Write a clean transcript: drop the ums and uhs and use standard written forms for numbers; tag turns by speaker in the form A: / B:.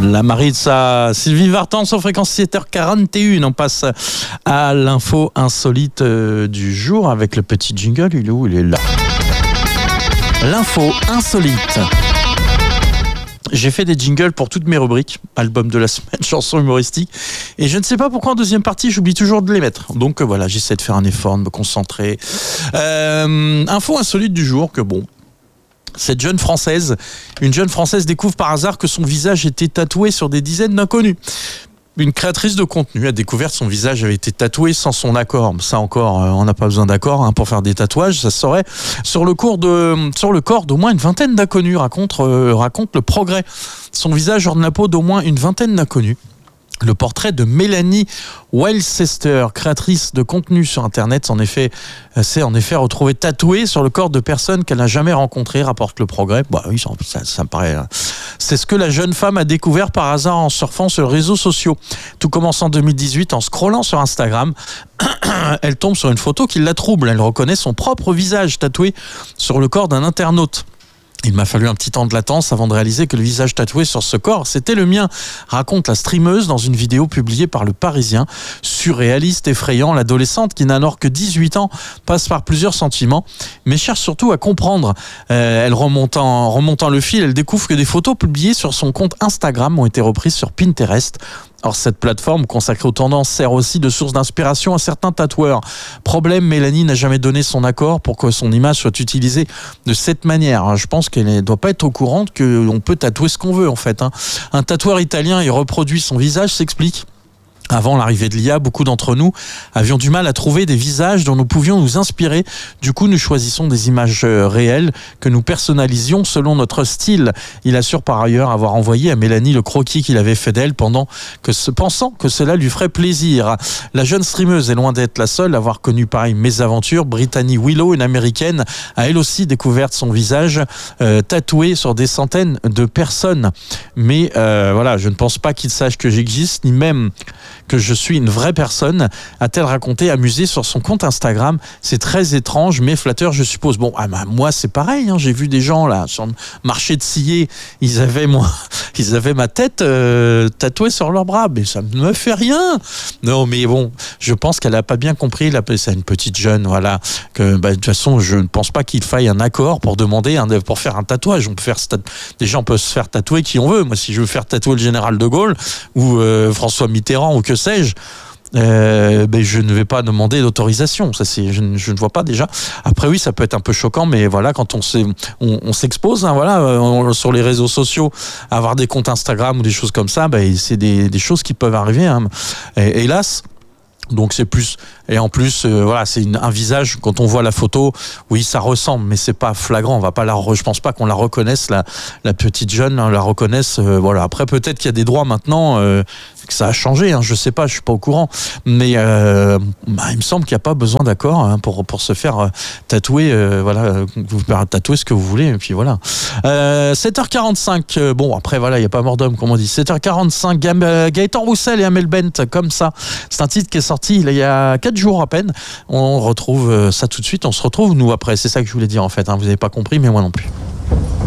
A: La Maritza, Sylvie Vartan sur fréquence 7h41. On passe à l'info insolite du jour avec le petit jingle. Il est où? Il est là. L'info insolite. J'ai fait des jingles pour toutes mes rubriques, album de la semaine, chansons humoristiques, et je ne sais pas pourquoi en deuxième partie j'oublie toujours de les mettre. Donc voilà, j'essaie de faire un effort, de me concentrer. Info insolite du jour que bon. Une jeune Française découvre par hasard que son visage était tatoué sur des dizaines d'inconnus. Une créatrice de contenu a découvert que son visage avait été tatoué sans son accord. Ça encore, on n'a pas besoin d'accord pour faire des tatouages. Ça serait sur le corps d'au moins une vingtaine d'inconnus, raconte le Progrès. Son visage orne la peau d'au moins une vingtaine d'inconnus. Le portrait de Mélanie Wilchester, créatrice de contenu sur Internet, s'est en effet retrouvée tatouée sur le corps de personnes qu'elle n'a jamais rencontrées, rapporte le Progrès. Bah oui, ça me paraît. C'est ce que la jeune femme a découvert par hasard en surfant sur les réseaux sociaux. Tout commence en 2018 en scrollant sur Instagram. Elle tombe sur une photo qui la trouble. Elle reconnaît son propre visage tatoué sur le corps d'un internaute. Il m'a fallu un petit temps de latence avant de réaliser que le visage tatoué sur ce corps, c'était le mien, raconte la streameuse dans une vidéo publiée par Le Parisien. Surréaliste, effrayant, l'adolescente qui n'a alors que 18 ans passe par plusieurs sentiments, mais cherche surtout à comprendre. Elle remontant le fil, elle découvre que des photos publiées sur son compte Instagram ont été reprises sur Pinterest. Or, cette plateforme consacrée aux tendances sert aussi de source d'inspiration à certains tatoueurs. Problème, Mélanie n'a jamais donné son accord pour que son image soit utilisée de cette manière. Je pense qu'elle ne doit pas être au courant qu'on peut tatouer ce qu'on veut, en fait. Un tatoueur italien y reproduit son visage, s'explique. Avant l'arrivée de l'IA, beaucoup d'entre nous avions du mal à trouver des visages dont nous pouvions nous inspirer. Du coup, nous choisissons des images réelles que nous personnalisions selon notre style. Il assure par ailleurs avoir envoyé à Mélanie le croquis qu'il avait fait d'elle pensant que cela lui ferait plaisir. La jeune streameuse est loin d'être la seule à avoir connu pareille mésaventure. Brittany Willow, une américaine, a elle aussi découvert son visage tatoué sur des centaines de personnes. Mais voilà, je ne pense pas qu'il sache que j'existe, ni même que je suis une vraie personne, a-t-elle raconté, amusée sur son compte Instagram. C'est très étrange, mais flatteur, je suppose. Bon, moi, c'est pareil. J'ai vu des gens là sur le marché de Sillé, ils avaient ma tête tatouée sur leur bras, mais ça ne me fait rien. Non, mais bon, je pense qu'elle n'a pas bien compris. C'est une petite jeune, voilà. Que de toute façon, je ne pense pas qu'il faille un accord pour demander pour faire un tatouage. Des gens peuvent se faire tatouer qui on veut. Moi, si je veux faire tatouer le général de Gaulle ou François Mitterrand ou que sais-je, je ne vais pas demander d'autorisation. Ça, je ne vois pas déjà. Après, oui, ça peut être un peu choquant, mais voilà, quand on s'expose, sur les réseaux sociaux, à avoir des comptes Instagram ou des choses comme ça, c'est des choses qui peuvent arriver. Hélas. Donc c'est plus, et en plus c'est un visage, quand on voit la photo, oui ça ressemble, mais c'est pas flagrant, je pense pas qu'on la reconnaisse, la petite jeune, on la reconnaisse, Après peut-être qu'il y a des droits maintenant, que ça a changé, je sais pas, je suis pas au courant, mais il me semble qu'il n'y a pas besoin d'accord pour se faire tatouer, vous pouvez tatouer ce que vous voulez, et puis voilà. 7h45, après il n'y a pas mort d'homme comme on dit. 7h45, Gaëtan Roussel et Amel Bent, comme ça, c'est un titre qui est sorti il y a 4 jours à peine. On retrouve ça tout de suite, on se retrouve nous après, c'est ça que je voulais dire en fait, vous n'avez pas compris, mais moi non plus.